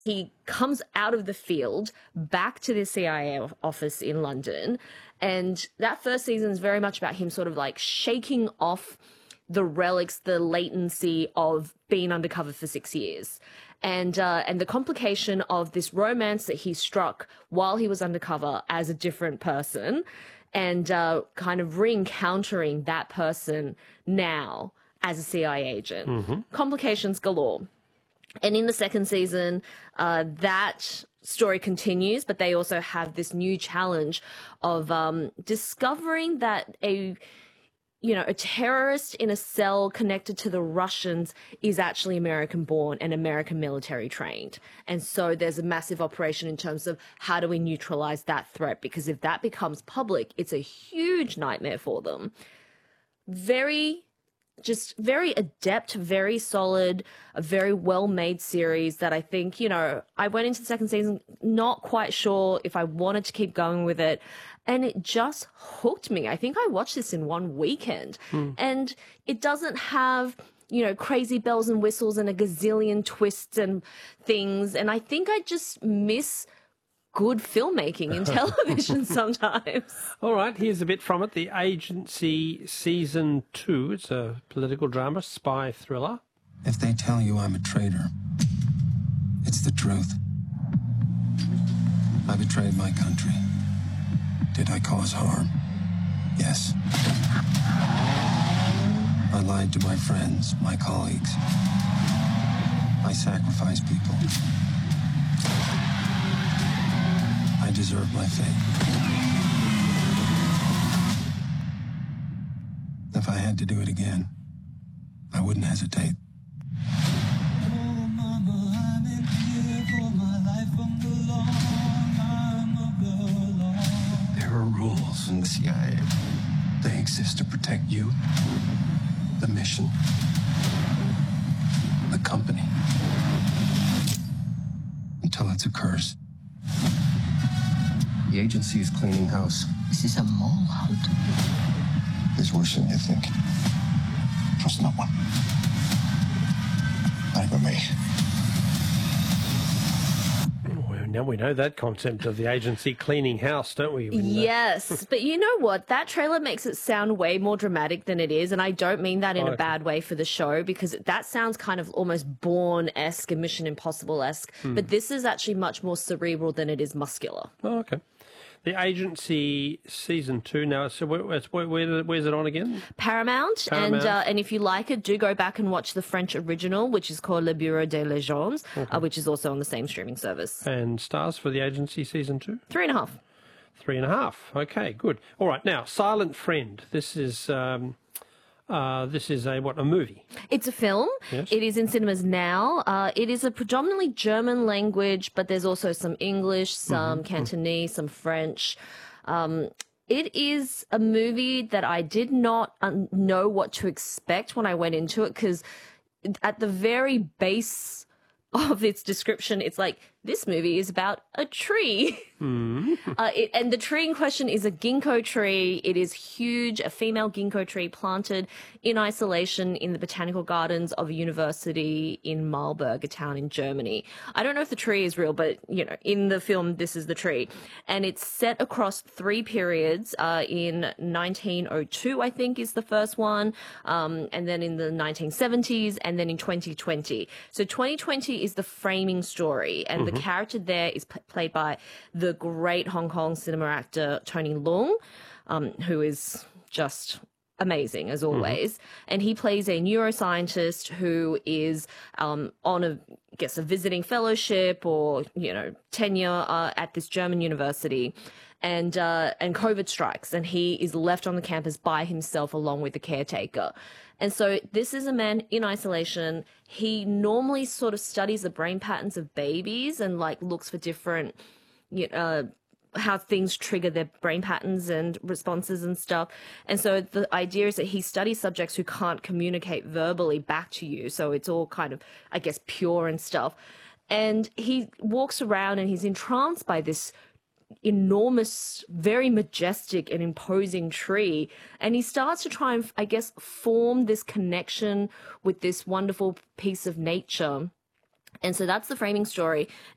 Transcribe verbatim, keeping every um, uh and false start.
he comes out of the field back to the C I A office in London. And that first season is very much about him sort of like shaking off the relics, the latency of being undercover for six years. And uh, and the complication of this romance that he struck while he was undercover as a different person, and uh, kind of re-encountering that person now as a C I A agent. Mm-hmm. Complications galore. And in the second season, uh, that story continues, but they also have this new challenge of um, discovering that a, you know, a terrorist in a cell connected to the Russians is actually American-born and American military trained. And so there's a massive operation in terms of how do we neutralize that threat? Because if that becomes public, it's a huge nightmare for them. Very... Just very adept, very solid, a very well-made series that I think, you know, I went into the second season not quite sure if I wanted to keep going with it, and it just hooked me. I think I watched this in one weekend, mm. and it doesn't have, you know, crazy bells and whistles and a gazillion twists and things, and I think I just miss good filmmaking in television sometimes. All right, here's a bit from it. The Agency Season two. It's a political drama, spy thriller. If they tell you I'm a traitor, it's the truth. I betrayed my country. Did I cause harm? Yes. I lied to my friends, my colleagues. I sacrificed people. I deserve my fate. If I had to do it again, I wouldn't hesitate. There are rules in the C I A. They exist to protect you, the mission, the company, until it's a curse. The agency is cleaning house. This is a mole hunt. It's worse than you think. Trust no one. Not even me. Well, now we know that concept of the agency cleaning house, don't we? Yes, but you know what? That trailer makes it sound way more dramatic than it is, and I don't mean that in oh, a bad way for the show, because that sounds kind of almost Bourne-esque and Mission Impossible-esque, hmm. but this is actually much more cerebral than it is muscular. Oh, okay. The Agency Season two now, so where, where, where, where's it on again? Paramount, Paramount. and uh, and if you like it, do go back and watch the French original, which is called Le Bureau des Légendes, okay. uh, which is also on the same streaming service. And stars for the Agency Season two? Three and a half. Three and a half. Okay, good. All right, now, Silent Friend. This is... Um, Uh, this is a, what, a movie? It's a film. Yes. It is in cinemas now. Uh, it is a predominantly German language, but there's also some English, some mm-hmm. Cantonese, some French. Um, it is a movie that I did not um, know what to expect when I went into it, because at the very base of its description, it's like, this movie is about a tree. Mm. uh, it, and the tree in question is a ginkgo tree. It is huge, a female ginkgo tree planted in isolation in the botanical gardens of a university in Marburg, a town in Germany. I don't know if the tree is real, but, you know, in the film, this is the tree. And it's set across three periods. Uh, in nineteen oh two, I think, is the first one. Um, and then in the nineteen seventies, and then in twenty twenty. So twenty twenty is the framing story, and mm-hmm. the character there is p- played by the great Hong Kong cinema actor Tony Leung, um, who is just amazing as always. Mm-hmm. And he plays a neuroscientist who is um, on a, I guess, a visiting fellowship or, you know, tenure uh, at this German university. And uh, and COVID strikes, and he is left on the campus by himself along with the caretaker. And so this is a man in isolation. He normally sort of studies the brain patterns of babies and like looks for different, you know, uh, how things trigger their brain patterns and responses and stuff. And so the idea is that he studies subjects who can't communicate verbally back to you. So it's all kind of, I guess, pure and stuff. And he walks around and he's entranced by this enormous, very majestic and imposing tree. And he starts to try and, I guess, form this connection with this wonderful piece of nature. And so that's the framing story.